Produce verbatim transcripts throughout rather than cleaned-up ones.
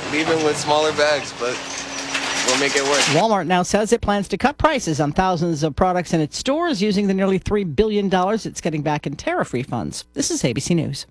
leaving with smaller bags, but we'll make it work. Walmart now says it plans to cut prices on thousands of products in its stores using the nearly three billion dollars it's getting back in tariff refunds. This is A B C News.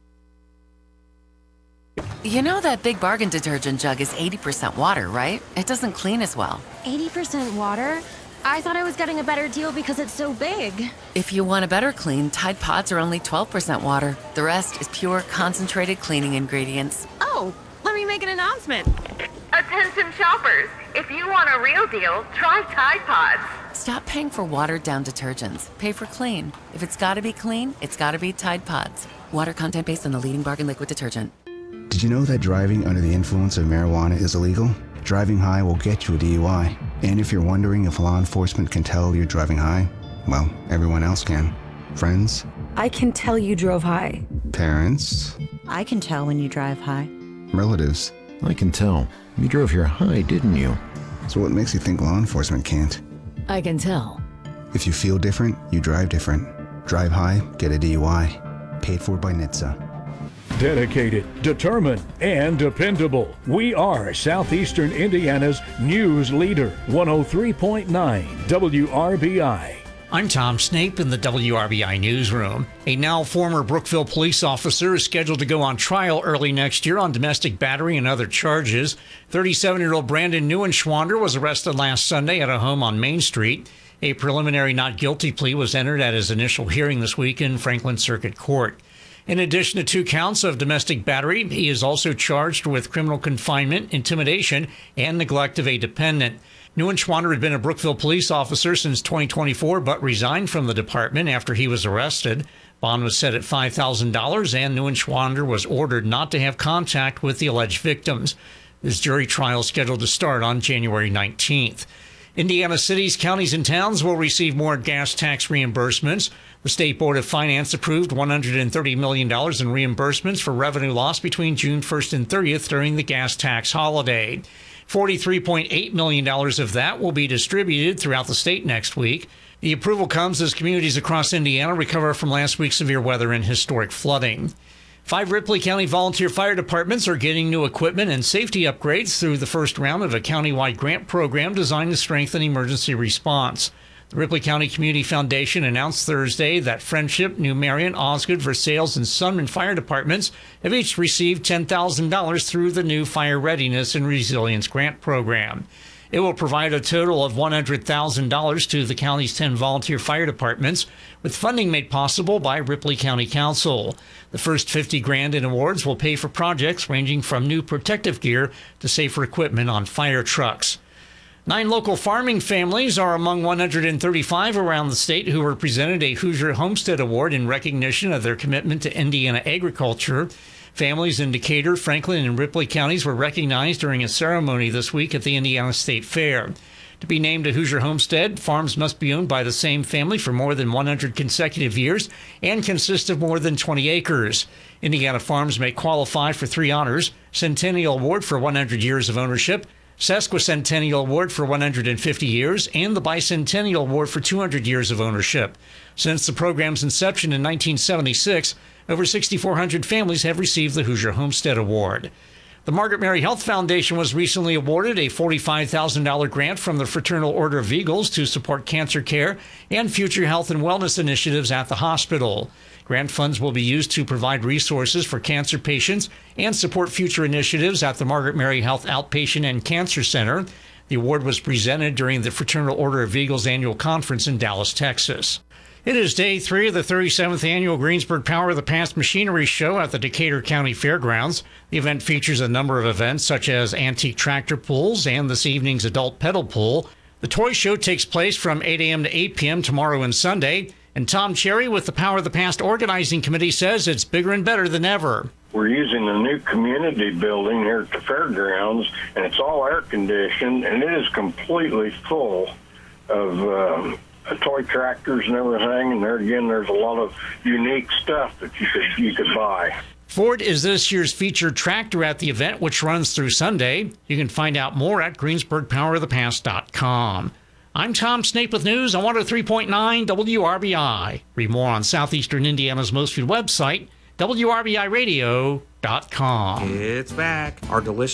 You know that Big Bargain detergent jug is eighty percent water, right? It doesn't clean as well. eighty percent water? I thought I was getting a better deal because it's so big. If you want a better clean, Tide Pods are only twelve percent water. The rest is pure, concentrated cleaning ingredients. Oh, let me make an announcement. Attention shoppers, if you want a real deal, try Tide Pods. Stop paying for watered-down detergents. Pay for clean. If it's gotta be clean, it's gotta be Tide Pods. Water content based on the leading bargain liquid detergent. Did you know that driving under the influence of marijuana is illegal? Driving high will get you a D U I. And if you're wondering if law enforcement can tell you're driving high, well, everyone else can. Friends? I can tell you drove high. Parents? I can tell when you drive high. Relatives? I can tell. You drove here high, didn't you? So what makes you think law enforcement can't? I can tell. If you feel different, you drive different. Drive high, get a D U I. Paid for by N H T S A. Dedicated, determined, and dependable. We are Southeastern Indiana's news leader. one oh three point nine W R B I. I'm Tom Snape in the W R B I newsroom. A now former Brookville police officer is scheduled to go on trial early next year on domestic battery and other charges. thirty-seven-year-old Brandon Neuenschwander was arrested last Sunday at a home on Main Street. A preliminary not guilty plea was entered at his initial hearing this week in Franklin Circuit Court. In addition to two counts of domestic battery, he is also charged with criminal confinement, intimidation, and neglect of a dependent. Neuenschwander had been a Brookville police officer since twenty twenty-four, but resigned from the department after he was arrested. Bond was set at five thousand dollars, and Neuenschwander was ordered not to have contact with the alleged victims. His jury trial is scheduled to start on January nineteenth. Indiana cities, counties, and towns will receive more gas tax reimbursements. The State Board of Finance approved one hundred thirty million dollars in reimbursements for revenue loss between June first and thirtieth during the gas tax holiday. forty-three point eight million dollars of that will be distributed throughout the state next week. The approval comes as communities across Indiana recover from last week's severe weather and historic flooding. Five Ripley County volunteer fire departments are getting new equipment and safety upgrades through the first round of a countywide grant program designed to strengthen emergency response. The Ripley County Community Foundation announced Thursday that Friendship, New Marion, Osgood, Versailles, and Sunman fire departments have each received ten thousand dollars through the new Fire Readiness and Resilience Grant Program. It will provide a total of one hundred thousand dollars to the county's ten volunteer fire departments, with funding made possible by Ripley County Council. The first fifty grand in awards will pay for projects ranging from new protective gear to safer equipment on fire trucks. Nine local farming families are among one hundred thirty-five around the state who were presented a Hoosier Homestead Award in recognition of their commitment to Indiana agriculture. Families in Decatur, Franklin, and Ripley counties were recognized during a ceremony this week at the Indiana State Fair. To be named a Hoosier Homestead, farms must be owned by the same family for more than one hundred consecutive years and consist of more than twenty acres. Indiana farms may qualify for three honors: Centennial Award for one hundred years of ownership, Sesquicentennial Award for one hundred fifty years, and the Bicentennial Award for two hundred years of ownership. Since the program's inception in nineteen seventy-six, over six thousand four hundred families have received the Hoosier Homestead Award. The Margaret Mary Health Foundation was recently awarded a forty-five thousand dollars grant from the Fraternal Order of Eagles to support cancer care and future health and wellness initiatives at the hospital. Grant funds will be used to provide resources for cancer patients and support future initiatives at the Margaret Mary Health Outpatient and Cancer Center. The award was presented during the Fraternal Order of Eagles annual conference in Dallas, Texas. It is day three of the thirty-seventh annual Greensburg Power of the Past Machinery Show at the Decatur County Fairgrounds. The event features a number of events such as antique tractor pulls and this evening's adult pedal pull. The toy show takes place from eight a.m. to eight p.m. tomorrow and Sunday. And Tom Cherry with the Power of the Past Organizing Committee says it's bigger and better than ever. We're using a new community building here at the fairgrounds, and it's all air conditioned, and it is completely full of um, toy tractors and everything. And there again, there's a lot of unique stuff that you could you could buy. Ford is this year's featured tractor at the event, which runs through Sunday. You can find out more at greensburg power of the past dot com. I'm Tom Snape with news on one oh three point nine W R B I. Read more on Southeastern Indiana's most viewed website, W R B I radio dot com. It's back. Our delicious